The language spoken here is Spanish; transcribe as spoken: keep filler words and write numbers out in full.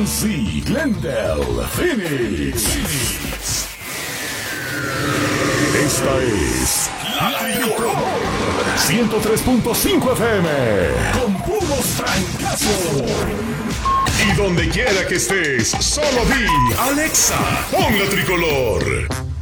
Z, Glendale, Phoenix. Esta es La Tricolor ciento tres punto cinco F M con puros trancazos. Y donde quiera que estés, solo di Alexa, pon La Tricolor.